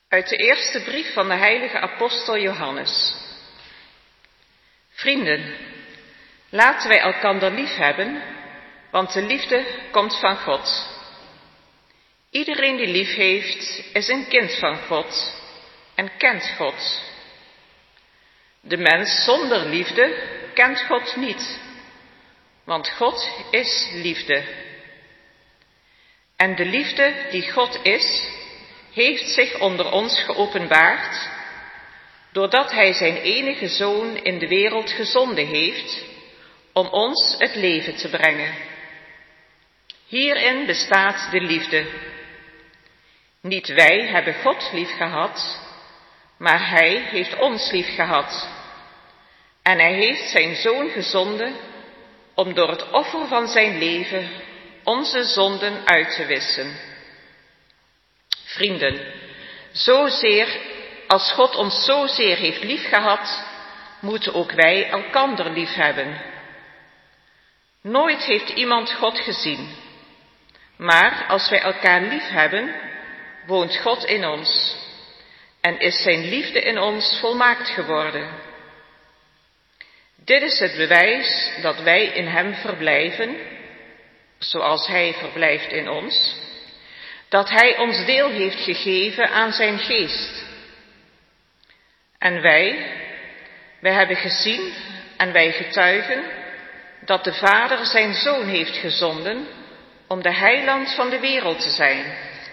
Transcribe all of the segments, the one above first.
Uit de eerste brief van de heilige apostel Johannes. Vrienden, laten wij elkander lief hebben, want de liefde komt van God. Iedereen die lief heeft, is een kind van God en kent God. De mens zonder liefde kent God niet, want God is liefde. En de liefde die God is, heeft zich onder ons geopenbaard, doordat Hij zijn enige Zoon in de wereld gezonden heeft, om ons het leven te brengen. Hierin bestaat de liefde. Niet wij hebben God lief gehad, maar Hij heeft ons lief gehad. En Hij heeft zijn Zoon gezonden om door het offer van zijn leven onze zonden uit te wissen. Vrienden, als God ons zozeer heeft liefgehad, moeten ook wij elkander lief hebben. Nooit heeft iemand God gezien, maar als wij elkaar lief hebben, woont God in ons en is zijn liefde in ons volmaakt geworden. Dit is het bewijs dat wij in hem verblijven, zoals hij verblijft in ons, dat hij ons deel heeft gegeven aan zijn geest. En wij hebben gezien en wij getuigen dat de Vader zijn Zoon heeft gezonden om de heiland van de wereld te zijn.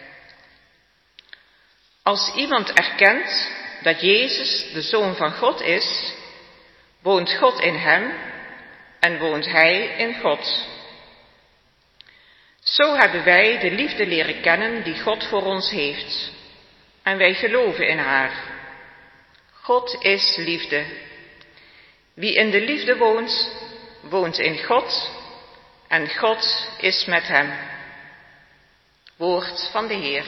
Als iemand erkent dat Jezus de Zoon van God is, woont God in hem en woont hij in God. Zo hebben wij de liefde leren kennen die God voor ons heeft. En wij geloven in haar. God is liefde. Wie in de liefde woont, woont in God en God is met hem. Woord van de Heer.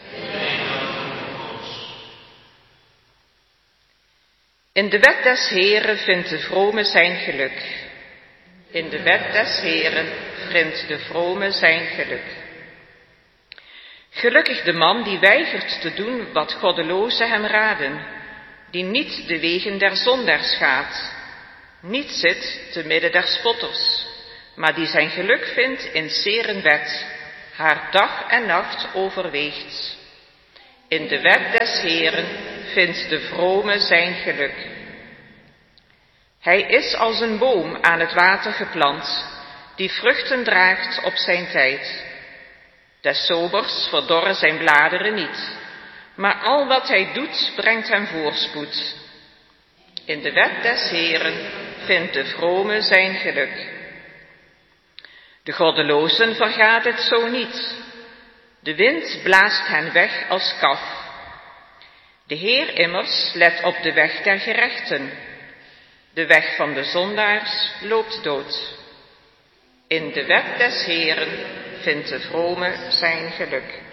In de wet des Heeren vindt de vrome zijn geluk. In de wet des Heeren vindt de vrome zijn geluk. Gelukkig de man die weigert te doen wat goddelozen hem raden, die niet de wegen der zondaars gaat, niet zit te midden der spotters, maar die zijn geluk vindt in 's Heeren wet, haar dag en nacht overweegt. In de wet des Heeren vindt de vrome zijn geluk. Hij is als een boom aan het water geplant, die vruchten draagt op zijn tijd. Des zomers verdorren zijn bladeren niet, maar al wat hij doet brengt hem voorspoed. In de wet des Heeren vindt de vrome zijn geluk. De goddelozen vergaat het zo niet. De wind blaast hen weg als kaf. De Heer immers let op de weg der gerechten. De weg van de zondaars loopt dood. In de wet des Heeren vindt de vrome zijn geluk.